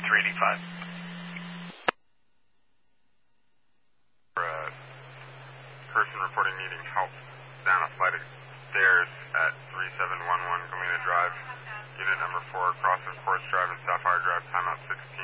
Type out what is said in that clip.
385. Person reporting needing help down a flight of stairs at 3711 Galena Drive, unit number 4, crossing Forest Drive and Sapphire Drive, timeout 16.